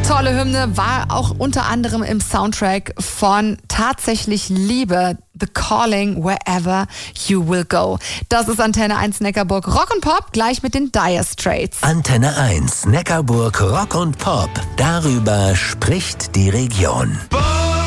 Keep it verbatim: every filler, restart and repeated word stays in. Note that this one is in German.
tolle Hymne, war auch unter anderem im Soundtrack von Tatsächlich Liebe, The Calling, Wherever You Will Go. Das ist Antenne eins Neckarburg Rock und Pop, gleich mit den Dire Straits. Antenne eins Neckarburg Rock und Pop. Darüber spricht die Region.